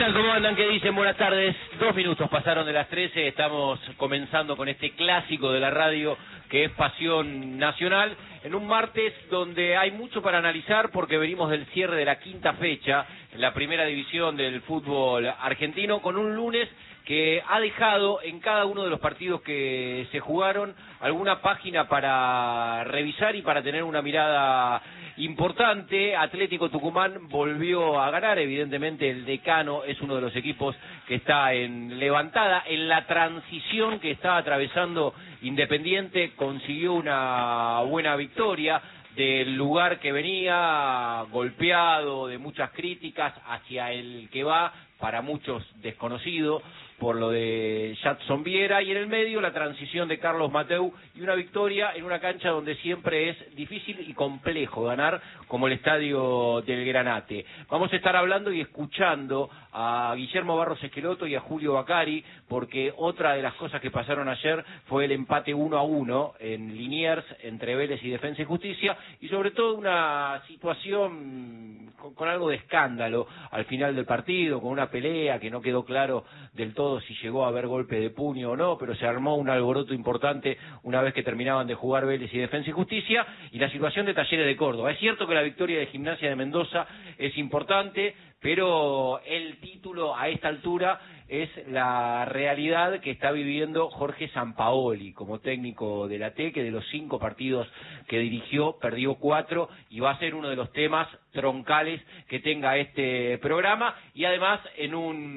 ¿Cómo andan? ¿Qué dicen? Buenas tardes. 2 minutos pasaron de las 13. Estamos comenzando con este clásico de la radio que es Pasión Nacional. En un martes donde hay mucho para analizar porque venimos del cierre de la quinta fecha en la primera división del fútbol argentino, con un lunes que ha dejado en cada uno de los partidos que se jugaron alguna página para revisar y para tener una mirada importante. Atlético Tucumán volvió a ganar, evidentemente el decano es uno de los equipos que está en levantada, en la transición que está atravesando Independiente, consiguió una buena victoria del lugar que venía golpeado de muchas críticas hacia el que va, para muchos desconocido, por lo de Jadson Viera, y en el medio la transición de Carlos Mateu y una victoria en una cancha donde siempre es difícil y complejo ganar, como el estadio del Granate. Vamos a estar hablando y escuchando a Guillermo Barros Esqueloto y a Julio Bacari, porque otra de las cosas que pasaron ayer fue el empate 1-1 en Liniers entre Vélez y Defensa y Justicia, y sobre todo una situación con algo de escándalo al final del partido, con una pelea que no quedó claro del todo si llegó a haber golpe de puño o no, pero se armó un alboroto importante una vez que terminaban de jugar Vélez y Defensa y Justicia, y la situación de Talleres de Córdoba. Es cierto que la victoria de Gimnasia de Mendoza es importante, pero el título a esta altura es la realidad que está viviendo Jorge Sampaoli como técnico de la T, que de los 5 partidos que dirigió perdió 4, y va a ser uno de los temas troncales que tenga este programa, y además en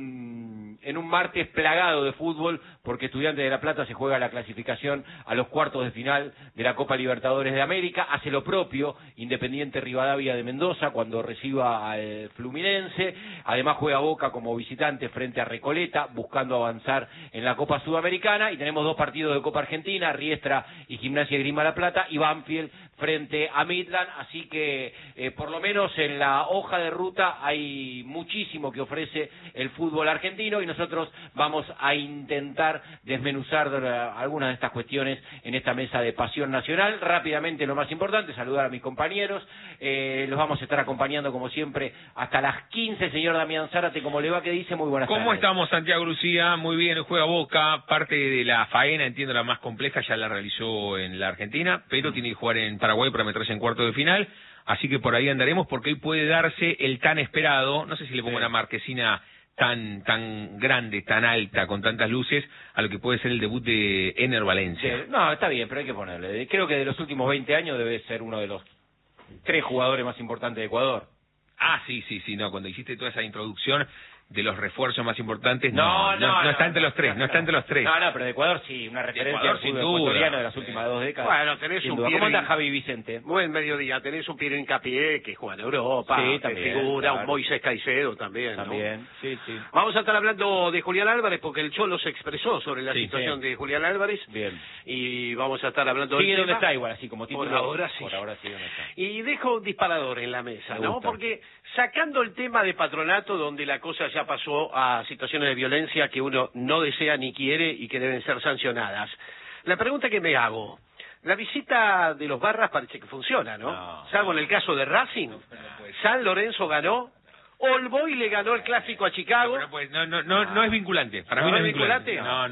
un martes plagado de fútbol, porque Estudiantes de La Plata se juega la clasificación a los cuartos de final de la Copa Libertadores de América. Hace lo propio Independiente Rivadavia de Mendoza cuando reciba al Fluminense. Además juega Boca como visitante frente a Recoleta, buscando avanzar en la Copa Sudamericana, y tenemos 2 partidos de Copa Argentina, Riestra y Gimnasia Grima La Plata, y Banfield frente a Midland, así que por lo menos en la hoja de ruta hay muchísimo que ofrece el fútbol argentino, y nosotros vamos a intentar desmenuzar algunas de estas cuestiones en esta mesa de Pasión Nacional. Rápidamente, lo más importante, saludar a mis compañeros, los vamos a estar acompañando como siempre hasta las 15. Señor Damián Zárate, ¿cómo le va? ¿Qué dice? Muy buenas tardes. ¿Cómo estamos, Santiago Lucía? Muy bien, juega Boca, parte de la faena, entiendo la más compleja, ya la realizó en la Argentina, pero tiene que jugar en Paraguay para meterse en cuarto de final, así que por ahí andaremos, porque hoy puede darse el tan esperado, no sé si le pongo una marquesina tan grande, tan alta, con tantas luces, a lo que puede ser el debut de Ener Valencia. No, está bien, pero hay que ponerle. Creo que de los últimos 20 años debe ser uno de los 3 jugadores más importantes de Ecuador. Ah, sí, no, cuando hiciste toda esa introducción de los refuerzos más importantes, no está entre los tres, no está entre los tres. No, pero de Ecuador sí, una referencia al fútbol ecuatoriano de las últimas 2 décadas. Bueno, tenés un ¿Cómo anda Javi Vicente? Buen mediodía, tenés un Piero Hincapié que juega en Europa, sí, que también, figura, claro. Un Moisés Caicedo también, También, ¿no? sí. Vamos a estar hablando de Julián Álvarez, porque el Cholo se expresó sobre la situación de Julián Álvarez. Bien. Y vamos a estar hablando Sigue del donde tema. está igual, así como título. Por ahora sí. Por ahora sí donde está. Y dejo un disparador en la mesa, Me ¿no? gusta. Porque sacando el tema de Patronato, donde la cosa ya pasó a situaciones de violencia que uno no desea ni quiere y que deben ser sancionadas, la pregunta que me hago, la visita de los Barras parece que funciona, ¿no? Salvo en el caso de Racing, San Lorenzo ganó, All Boy le ganó el clásico a Chicago. No es vinculante. Para mí no es vinculante. No.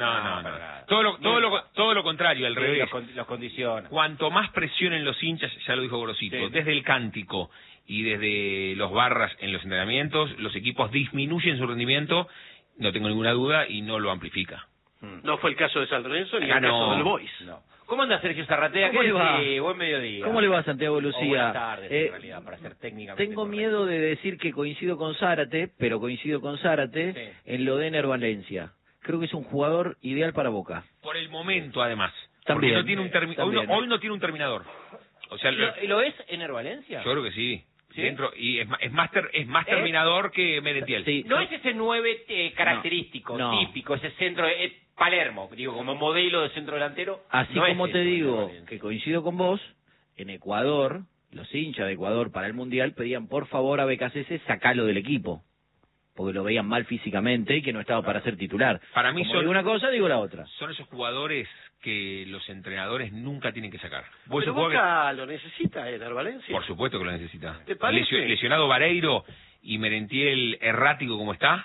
Todo lo contrario, al revés. Los condiciona. Cuanto más presionen los hinchas, ya lo dijo Gorosito, desde el cántico y desde los Barras en los entrenamientos, los equipos disminuyen su rendimiento, no tengo ninguna duda, y no lo amplifica. No fue el caso de San Lorenzo ni el caso del Boys. No. ¿Cómo anda Sergio Zarratea? ¿Cómo le va? Buen mediodía. ¿Cómo le va, Santiago Lucía? Buenas tardes, en realidad, para ser técnicamente Tengo correcto. miedo de decir que coincido con Zárate, pero coincido con Zárate en lo de Ener Valencia. Creo que es un jugador ideal para Boca. Por el momento, además. También, porque no tiene hoy no tiene un terminador. O sea, ¿Lo es Ener Valencia? Yo creo que sí. ¿Sí? Dentro, y es más terminador que Merentiel. Sí. No es ese 9 característico, No. típico, ese centro, Palermo, digo, como modelo de centro delantero. Así no como es te eso, digo Ener Valencia. que coincido con vos, en Ecuador, los hinchas de Ecuador para el Mundial pedían por favor a BKCS sacalo del equipo, porque lo veían mal físicamente y que no estaba para ser titular. Para mí Como digo una cosa, digo la otra. son esos jugadores que los entrenadores nunca tienen que sacar. Pero Boca lo necesita, Ener Valencia. Por supuesto que lo necesita. ¿Te parece? Lesionado Vareiro y Merentiel errático como está,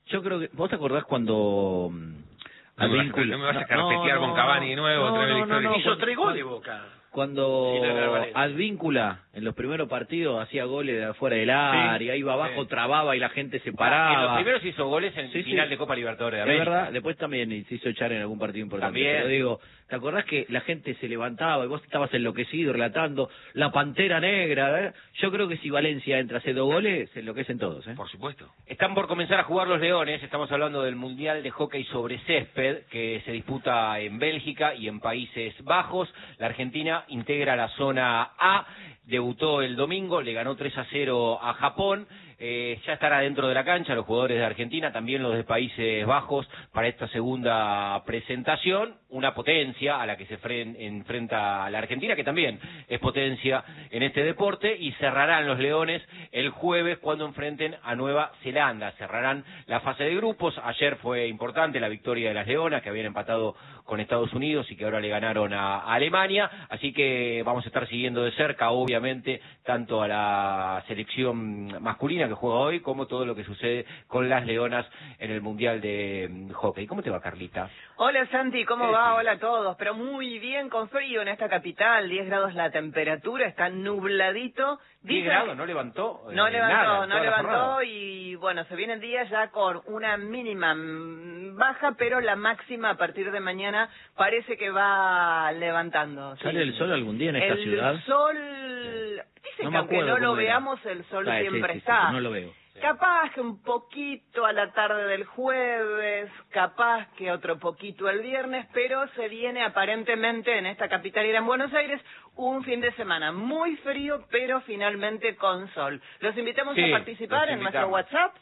Yo creo que... ¿Vos te acordás cuando... No me vas a carpetear con Cavani de nuevo. Hizo 3 goles Boca. Cuando Advíncula en los primeros partidos hacía goles de afuera del área, iba abajo, trababa y la gente se paraba. En los primeros hizo goles en final de Copa Libertadores de América. Es verdad, después también se hizo echar en algún partido importante. También. Pero digo, ¿te acordás que la gente se levantaba y vos estabas enloquecido relatando la Pantera Negra? Yo creo que si Valencia entra a hacer 2 goles, se enloquecen todos. Por supuesto. Están por comenzar a jugar los Leones, estamos hablando del Mundial de Hockey sobre Césped, que se disputa en Bélgica y en Países Bajos. La Argentina integra la zona A, debutó el domingo, le ganó 3-0 a Japón. Ya estará dentro de la cancha los jugadores de Argentina, también los de Países Bajos, para esta segunda presentación. Una potencia a la que se enfrenta la Argentina, que también es potencia en este deporte, y cerrarán los Leones el jueves cuando enfrenten a Nueva Zelanda. Cerrarán la fase de grupos. Ayer fue importante la victoria de las Leonas, que habían empatado con Estados Unidos y que ahora le ganaron a Alemania, así que vamos a estar siguiendo de cerca, obviamente, tanto a la selección masculina que juega hoy, como todo lo que sucede con las Leonas en el Mundial de Hockey. ¿Cómo te va, Carlita? Hola, Santi, ¿cómo va? Hola a todos. Pero muy bien, con frío en esta capital, 10 grados la temperatura, está nubladito. 10 grados, ¿no levantó? No levantó, no levantó, y bueno, se viene el día ya con una mínima baja, pero la máxima a partir de mañana parece que va levantando. ¿Sale el sol algún día en esta ciudad? El sol, dicen que aunque no lo veamos, el sol siempre está. No lo veo. Capaz que un poquito a la tarde del jueves, capaz que otro poquito el viernes, pero se viene aparentemente en esta capital y en Buenos Aires un fin de semana muy frío, pero finalmente con sol. Los invitamos a participar en nuestro WhatsApp,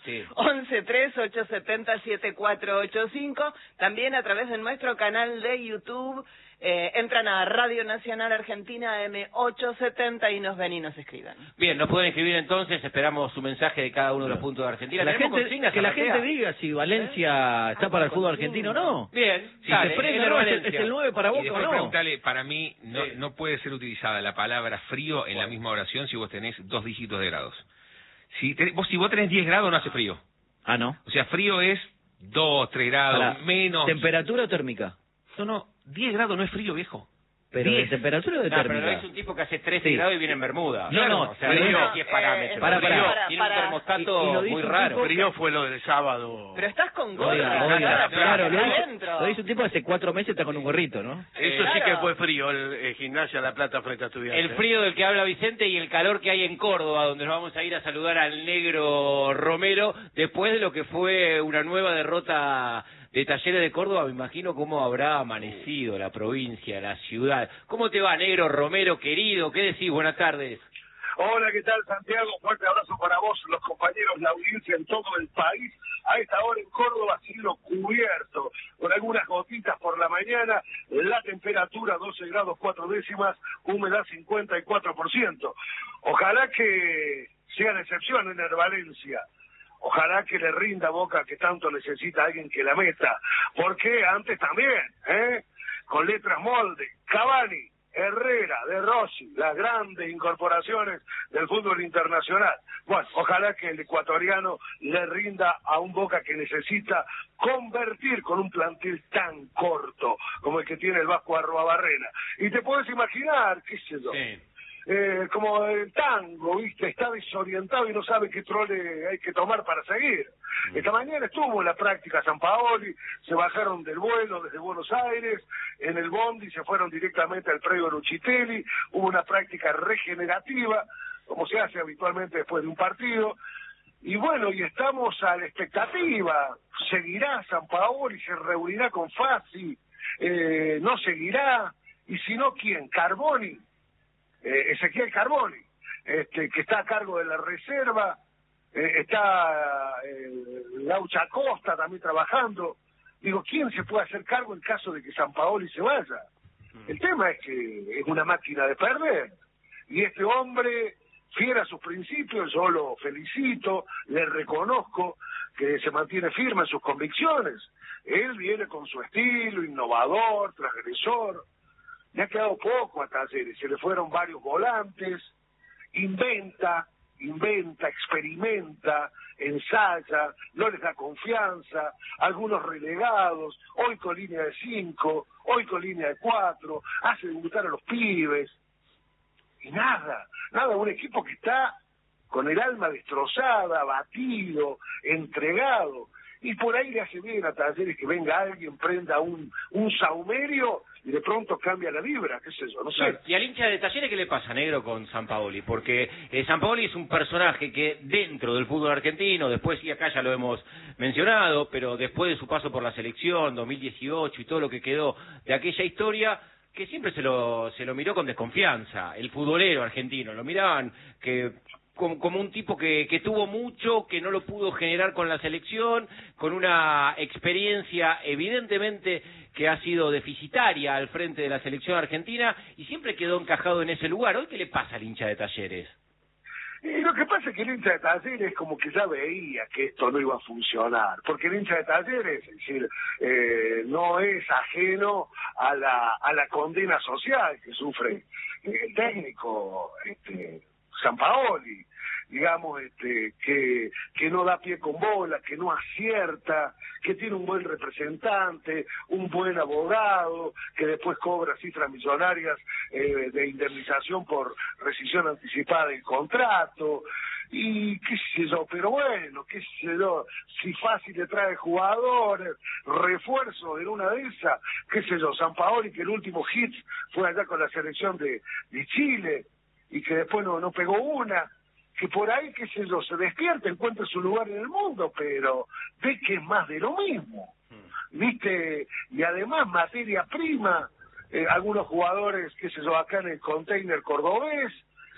1138707485, también a través de nuestro canal de YouTube. Entran a Radio Nacional Argentina M870 y nos ven y nos escriban. Bien, nos pueden escribir entonces, esperamos su mensaje de cada uno de los puntos de Argentina. Que la gente diga si Valencia está para el fútbol argentino o no. Bien, si se prende o no, es el 9 para Boca o no. Preguntale, para mí no puede ser utilizada la palabra frío en la misma oración si vos tenés 2 dígitos de grados. Si vos tenés 10 grados no hace frío. Ah, ¿no? O sea, frío es 2, 3 grados, menos... ¿Temperatura o térmica? No, 10 grados no es frío, viejo. Pero 10. ¿De temperatura o de térmica? Pero no es un tipo que hace 13 grados y viene en bermuda. No, o sea, frío sí es parámetro. Tiene un termostato muy raro. Frío fue lo del sábado. Pero estás con gorra. Claro, lo dice un tipo hace 4 meses está con un gorrito, ¿no? Eso sí que fue frío, el Gimnasia La Plata frente a Estudiantes. El frío del que habla Vicente y el calor que hay en Córdoba, donde nos vamos a ir a saludar al negro Romero, después de lo que fue una nueva derrota de Talleres de Córdoba. Me imagino cómo habrá amanecido la provincia, la ciudad. ¿Cómo te va, negro Romero, querido? ¿Qué decís? Buenas tardes. Hola, ¿qué tal, Santiago? Fuerte abrazo para vos, los compañeros, la audiencia en todo el país. A esta hora en Córdoba, cielo cubierto, con algunas gotitas por la mañana, la temperatura 12 grados 4 décimas, humedad 54%. Ojalá que sea la excepción en el Valencia. Ojalá que le rinda Boca, que tanto necesita alguien que la meta. Porque antes también, con letras molde, Cavani, Herrera, De Rossi, las grandes incorporaciones del fútbol internacional. Bueno, ojalá que el ecuatoriano le rinda a un Boca que necesita convertir con un plantel tan corto como el que tiene el Vasco Arruabarrena. Y te puedes imaginar, qué sé yo, como el tango, ¿viste? Está desorientado y no sabe qué trole hay que tomar para seguir. Esta mañana estuvo en la práctica Sampaoli, se bajaron del vuelo desde Buenos Aires, en el bondi se fueron directamente al predio Ruchitelli, hubo una práctica regenerativa, como se hace habitualmente después de un partido, y bueno, y estamos a la expectativa. ¿Seguirá Sampaoli? ¿Se reunirá con Fassi? ¿No seguirá? Y si no, ¿quién? ¿Carboni? Ezequiel Carboni, que está a cargo de la reserva, está Laucha Costa también trabajando. Digo, ¿quién se puede hacer cargo en caso de que Sampaoli se vaya? El tema es que es una máquina de perder, y este hombre, fiel a sus principios, yo lo felicito, le reconozco que se mantiene firme en sus convicciones. Él viene con su estilo innovador, transgresor. Le ha quedado poco a Talleres, se le fueron varios volantes, inventa, experimenta, ensaya, no les da confianza, algunos relegados, hoy con línea de 5, hoy con línea de 4, hace debutar a los pibes, y nada, un equipo que está con el alma destrozada, abatido, entregado, y por ahí le hace bien a Talleres que venga alguien, prenda un saumerio y de pronto cambia la vibra, qué sé yo, no sé. Claro. Y al hincha de Talleres, ¿qué le pasa, negro, con Sampaoli? Porque Sampaoli es un personaje que dentro del fútbol argentino, después sí acá ya lo hemos mencionado, pero después de su paso por la selección, 2018 y todo lo que quedó de aquella historia, que siempre se lo miró con desconfianza, el futbolero argentino, lo miraban que como un tipo que tuvo mucho, que no lo pudo generar con la selección, con una experiencia evidentemente que ha sido deficitaria al frente de la selección argentina y siempre quedó encajado en ese lugar. ¿Hoy qué le pasa al hincha de Talleres? Y lo que pasa es que el hincha de Talleres como que ya veía que esto no iba a funcionar, porque el hincha de Talleres, es decir, no es ajeno a la condena social que sufre el técnico Sampaoli, digamos, que no da pie con bola, que no acierta, que tiene un buen representante, un buen abogado, que después cobra cifras millonarias de indemnización por rescisión anticipada del contrato, y qué sé yo, pero bueno, qué sé yo, si fácil le trae jugadores, refuerzos en una de esas, qué sé yo, Sampaoli, que el último hit fue allá con la selección de Chile, y que después no pegó una, que por ahí, qué sé yo, se despierta, encuentra su lugar en el mundo, pero ve que es más de lo mismo, ¿viste? Y además, materia prima, algunos jugadores, qué sé yo, acá en el container cordobés,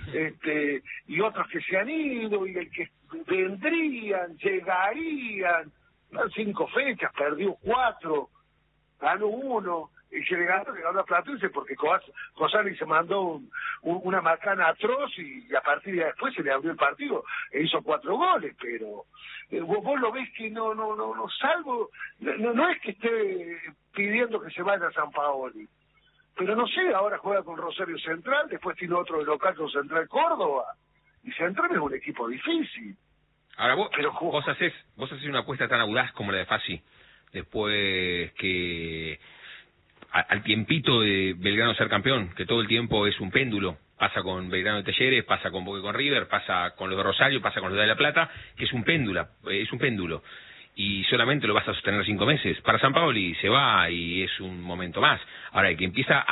y otros que se han ido, y el que vendrían, llegarían, 5 fechas, perdió 4, ganó 1, y se le ganó a Platense porque Cosani se mandó una macana atroz y a partir de después se le abrió el partido e hizo 4 goles, pero vos lo ves que no salvo, no es que esté pidiendo que se vaya a Sampaoli, pero no sé, ahora juega con Rosario Central, después tiene otro de local con Central Córdoba, y Central es un equipo difícil. Ahora vos haces una apuesta tan audaz como la de Fassi, después que al tiempito de Belgrano ser campeón, que todo el tiempo es un péndulo, pasa con Belgrano de Talleres, pasa con Boca y con River, pasa con los de Rosario, pasa con los de La Plata, que es un péndulo, y solamente lo vas a sostener 5 meses. Para Sampaoli se va y es un momento más. Ahora, el que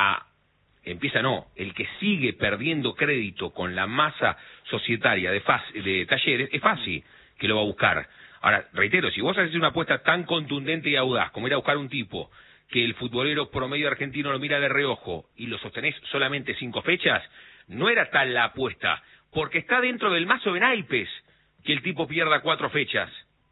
el que sigue perdiendo crédito con la masa societaria de Talleres, es Fassi que lo va a buscar. Ahora, reitero, si vos haces una apuesta tan contundente y audaz como ir a buscar un tipo que el futbolero promedio argentino lo mira de reojo y lo sostenés solamente 5 fechas, no era tal la apuesta, porque está dentro del mazo de naipes que el tipo pierda 4 fechas.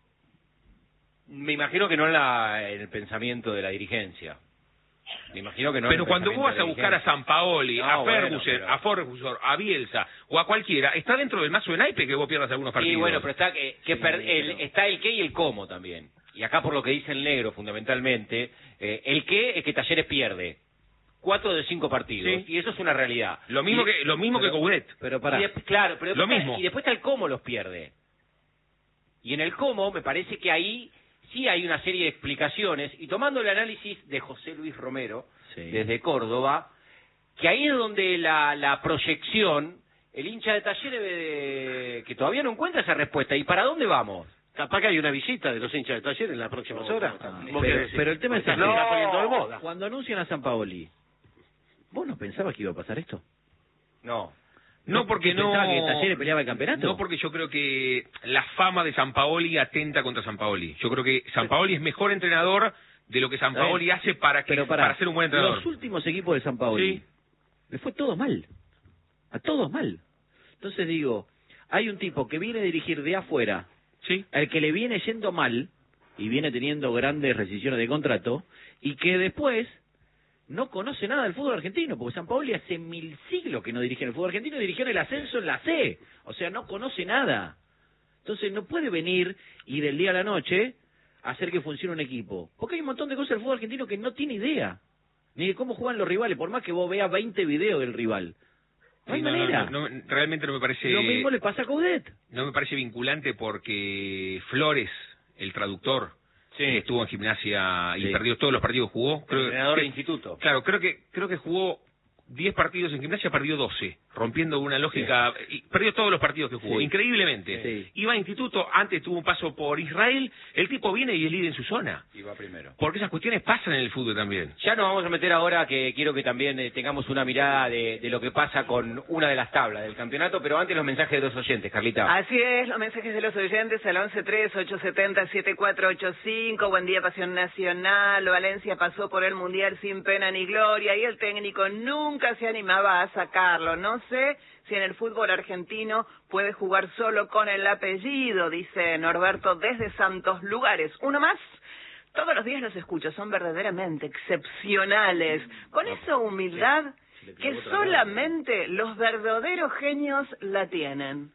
Me imagino que no en el pensamiento de la dirigencia. Me imagino que no. Pero cuando vos vas a buscar a Sampaoli, a Ferguson, a Ferguson, a Bielsa o a cualquiera, está dentro del mazo de naipes que vos pierdas algunos partidos. Sí, bueno, pero está está el qué y el cómo también. Y acá por lo que dice el negro, fundamentalmente, el qué es que Talleres pierde 4 de 5 partidos, sí, y eso es una realidad. Lo mismo que Coudet. Pero pará. Claro, pero lo mismo. Y después está el cómo los pierde. Y en el cómo me parece que ahí sí hay una serie de explicaciones, y tomando el análisis de José Luis Romero, desde Córdoba, que ahí es donde la proyección, el hincha de Talleres que todavía no encuentra esa respuesta. ¿Y para dónde vamos? Capaz que hay una visita de los hinchas de Talleres en las próximas horas. Pero el tema es no, está poniendo de moda. Cuando anuncian a Sampaoli, ¿vos no pensabas que iba a pasar esto? No, porque no... ¿Pensaba que Talleres peleaba el campeonato? No, porque yo creo que la fama de Sampaoli atenta contra Sampaoli. Yo creo que Sampaoli es mejor entrenador de lo que Sampaoli hace para ser un buen entrenador. Los últimos equipos de Sampaoli, le fue todo mal. A todos mal. Entonces digo, hay un tipo que viene a dirigir de afuera, al que le viene yendo mal, y viene teniendo grandes rescisiones de contrato, y que después no conoce nada del fútbol argentino, porque Sampaoli hace 1000 siglos que no dirige en el fútbol argentino, dirigió en el ascenso en la C, o sea, no conoce nada. Entonces no puede venir y del día a la noche hacer que funcione un equipo, porque hay un montón de cosas del fútbol argentino que no tiene idea, ni de cómo juegan los rivales, por más que vos veas 20 videos del rival. No hay manera. Realmente no me parece... Lo mismo le pasa a Coudet. No me parece vinculante porque Flores, el traductor, estuvo en Gimnasia y perdió todos los partidos que jugó. El entrenador de instituto. Claro, creo que jugó 10 partidos en Gimnasia, perdió 12, rompiendo una lógica, y perdió todos los partidos que jugó, increíblemente. Sí. Iba a instituto, antes tuvo un paso por Israel, el tipo viene y es líder en su zona. Y va primero. Porque esas cuestiones pasan en el fútbol también. Ya nos vamos a meter ahora, que quiero que también tengamos una mirada de lo que pasa con una de las tablas del campeonato, pero antes los mensajes de los oyentes, Carlita. Así es, los mensajes de los oyentes al 11-3-870-7485. Buen día, Pasión Nacional. Valencia pasó por el Mundial sin pena ni gloria y el técnico nunca se animaba a sacarlo. No sé si en el fútbol argentino puede jugar solo con el apellido, dice Norberto desde Santos Lugares. Uno más. Todos los días los escucho, son verdaderamente excepcionales. Con esa humildad que solamente los verdaderos genios la tienen.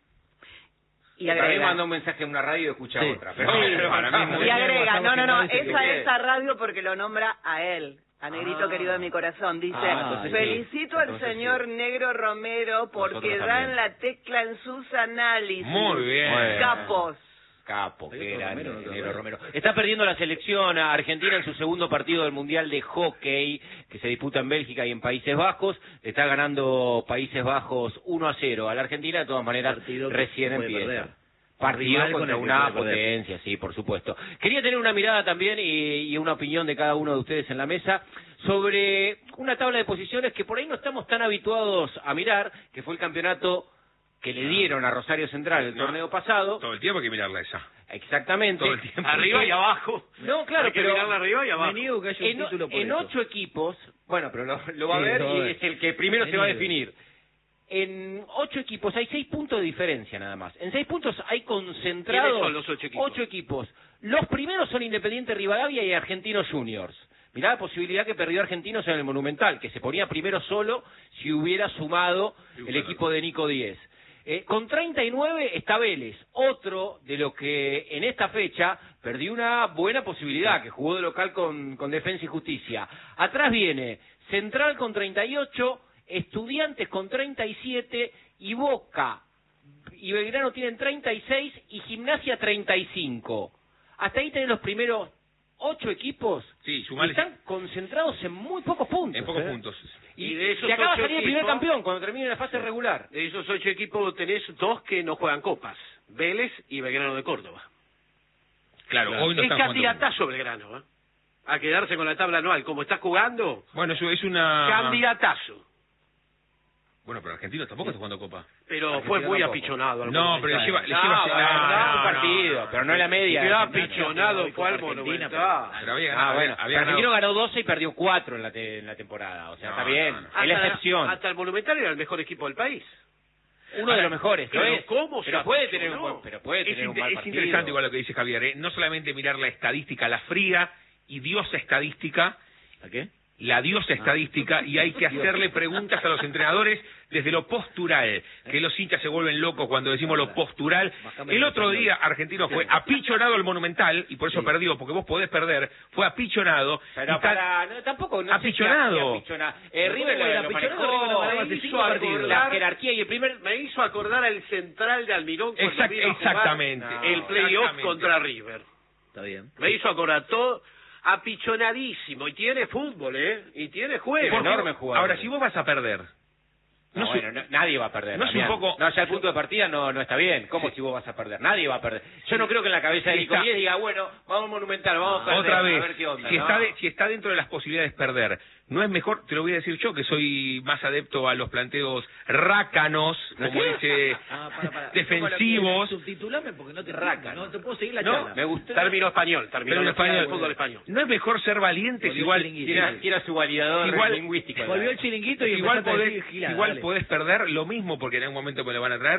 Y Para mí agrega. manda un mensaje en una radio y escucha otra. Pero Sí. para mí es muy Y agrega, no, que esa es la radio porque lo nombra a él, a Negrito querido de mi corazón. Dice, entonces felicito al señor Negro Romero porque Nosotros dan también. la tecla en sus análisis. Muy bien. Capos. Capo, que era Romero, Negro Romero. Está perdiendo la selección a Argentina en su segundo partido del Mundial de Hockey, que se disputa en Bélgica y en Países Bajos. Está ganando Países Bajos 1-0 a la Argentina, de todas maneras, Partido que recién puede empieza. perder. Partido Rival con contra el que una puede perder. potencia, sí, por supuesto. Quería tener una mirada también y una opinión de cada uno de ustedes en la mesa sobre una tabla de posiciones que por ahí no estamos tan habituados a mirar, que fue el campeonato que le dieron a Rosario Central el torneo pasado. Todo el tiempo hay que mirarla esa. Exactamente. Todo el tiempo. Arriba y abajo. No, claro, Hay que pero mirarla arriba y abajo. Me niego que haya un título por en eso. 8 equipos, bueno, pero lo va a Sí, ver lo va a y ver. es el que primero Me se va a niego. definir. En 8 equipos hay 6 puntos de diferencia nada más. En 6 puntos hay concentrados ¿Quiénes son los 8 equipos? 8 equipos. Los primeros son Independiente Rivadavia y Argentinos Juniors. Mirá la posibilidad que perdió Argentinos en el Monumental, que se ponía primero solo si hubiera sumado el equipo de Nico Díez. Con 39 está Vélez, otro de lo que en esta fecha perdió una buena posibilidad, que jugó de local con Defensa y Justicia. Atrás viene Central con 38, Estudiantes con 37 y Boca y Belgrano tienen 36 y Gimnasia 35. Hasta ahí tenés los primeros 8 equipos Sí, y sumales están concentrados en muy pocos puntos. en pocos puntos. Y de esos se acaba de 8 salir el primer equipos, campeón cuando termine la fase regular. De esos 8 equipos tenés 2 que no juegan copas. Vélez y Belgrano de Córdoba. Claro, hoy no Es están jugando. candidatazo Belgrano, ¿eh? A quedarse con la tabla anual. Como está jugando, Bueno, eso es una... candidatazo. Bueno, pero Argentinos tampoco está jugando Copa. Pero Argentina fue muy tampoco. apichonado. al No, pero Monumental. le lleva... un partido, pero no es la media. Qué Argentina. apichonado fue al Argentina, Monumental. Pero había Ah, ganado, bueno, había Argentino ganado. ganó 12 y perdió 4 en la temporada. O sea, No, está bien. no, no. Es la Hasta excepción. Hasta el Monumental era el mejor equipo del país. Uno de los mejores. pero ¿lo es? ¿cómo se pero puede tener apichonó? un buen, pero puede tener un mal Es partido. interesante igual lo que dice Javier, ¿eh? No solamente mirar la estadística, la fría y diosa estadística, ¿A qué? la diosa estadística, y hay que hacerle preguntas a los entrenadores desde lo postural, que los hinchas se vuelven locos cuando decimos lo postural. El otro día Argentino fue apichonado al Monumental, y por eso perdió, porque vos podés perder, fue apichonado. Pero y está- para, tampoco no sé si Apichonado. apichonado. Pero River ¿cómo era lo apichonado? manejó, River lo ganaba hace hizo 5 partidos. la jerarquía y el primer... Me hizo acordar al central de Almirón cuando Exact- vino a jugar exactamente. el playoff Exactamente. contra River. Está bien. Me hizo acordar todo apichonadísimo. Y tiene fútbol, ¿eh? Y tiene juego. Porque- enorme jugador. Ahora, si vos vas a perder, No, no sé- bueno, nadie va a perder. no es un Damián. poco- No, ya el punto de partida no está bien. ¿Cómo si vos vas a perder? Nadie va a perder. Yo no creo que en la cabeza de Sí, Nico está. Díez diga, bueno, vamos al Monumental, vamos a perder, otra vez, a ver qué onda. si, No. si está dentro de las posibilidades perder, ¿no es mejor? Te lo voy a decir yo, que soy más adepto a los planteos rácanos, como dice, Para. defensivos. Subtitulame porque no te Raca, no te puedo seguir la No, charla. Me gustó. Término español. Pero en el español, fútbol español. ¿no es mejor ser valientes? Volvió Igual, el chiringuito. Tira su validador Igual- lingüístico. Volvió el chiringuito y igual empezaste a podés, decir gilada, igual dale. podés perder lo mismo, porque en algún momento me lo van a traer.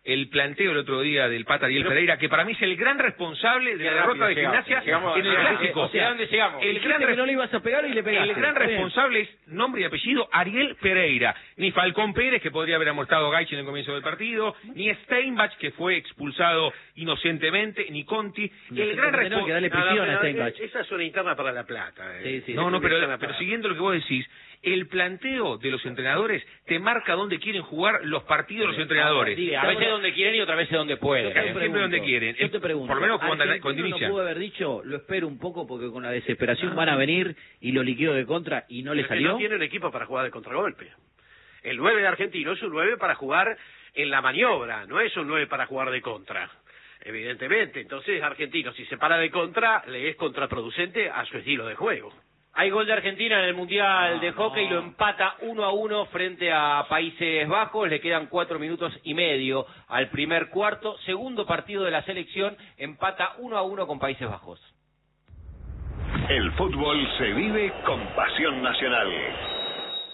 el planteo el otro día del Pata Ariel Pereira, que para mí es el gran responsable de la derrota de Gimnasia en el Clásico. O sea, ¿dónde llegamos? El gran que no le ibas a pegar y le pegaste. El gran responsable es nombre y apellido Ariel Pereira. Ni Falcón Pérez, que podría haber amortado a Gaich en el comienzo del partido, ni Steinbach, que fue expulsado inocentemente, ni Conti. El gran responsable... Esa es una interna para La Plata. Pero siguiendo lo que vos decís, el planteo de los entrenadores te marca dónde quieren jugar los partidos los entrenadores. Sí, a veces donde quieren y otras veces donde pueden. Siempre donde quieren. Yo te pregunto, por lo menos cuando no pudo haber dicho, lo espero un poco porque con la desesperación van a venir y lo liquidó de contra y no le salió. No tiene un equipo para jugar de contragolpe. El 9 de Argentino es un 9 para jugar en la maniobra, no es un 9 para jugar de contra. Evidentemente, entonces Argentino, si se para de contra, le es contraproducente a su estilo de juego. Hay gol de Argentina en el Mundial de Hockey, lo empata 1-1 frente a Países Bajos, le quedan 4 minutos y medio al primer cuarto, segundo partido de la selección, empata 1-1 con Países Bajos. El fútbol se vive con pasión nacional.